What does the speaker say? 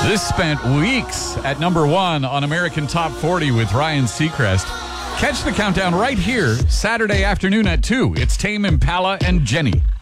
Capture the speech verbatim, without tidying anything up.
This spent weeks at number one on American Top forty with Ryan Seacrest. Catch the countdown right here, Saturday afternoon at two. It's Tame Impala and Jenny.